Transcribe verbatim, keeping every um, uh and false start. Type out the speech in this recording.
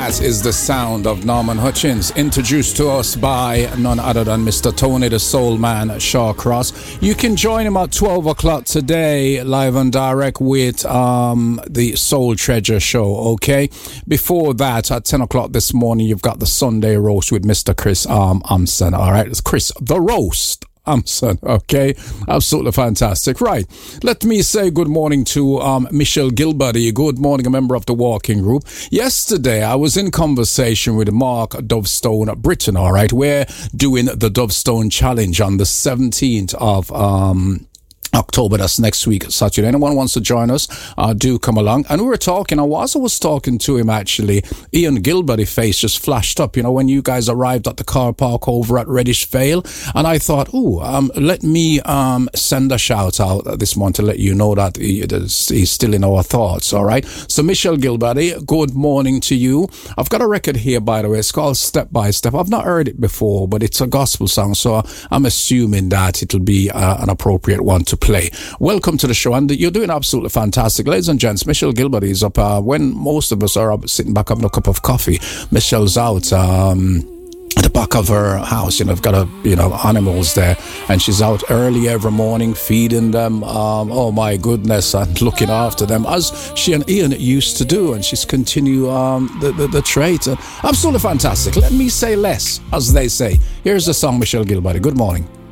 That is the sound of Norman Hutchins, introduced to us by none other than Mister Tony the Soul Man Shawcross. You can join him at twelve o'clock today, live and direct with um, the Soul Treasure Show, okay? Before that, at ten o'clock this morning, you've got the Sunday Roast with Mister Chris um, Amson, all right? It's Chris the Roast Amson, okay? Absolutely fantastic. Right, let me say good morning to um, Michelle Gilbody. Good morning, a member of the Walking Group. Yesterday, I was in conversation with Mark Dovestone Britain, all right? We're doing the Dovestone Challenge on the seventeenth of um, October. That's next week, Saturday. Anyone wants to join us, uh, do come along. And we were talking, I was, I was talking to him actually. Ian Gilbody face just flashed up, you know, when you guys arrived at the car park over at Reddish Vale. And I thought, oh, um, let me um, send a shout out this morning to let you know that he, he's still in our thoughts, all right? So Michelle Gilbody, good morning to you. I've got a record here, by the way. It's called Step by Step. I've not heard it before, but it's a gospel song, so I'm assuming that it'll be uh, an appropriate one to play. Welcome to the show, and you're doing absolutely fantastic. Ladies and gents, Michelle Gilbody is up uh, when most of us are up, sitting back having a cup of coffee. Michelle's out um, at the back of her house. You know, I've got a, you know, animals there, and she's out early every morning feeding them. Um, oh my goodness, and looking after them as she and Ian used to do, and she's continue um, the, the the trait. And absolutely fantastic. Let me say less, as they say. Here's the song, Michelle Gilbody. Good morning.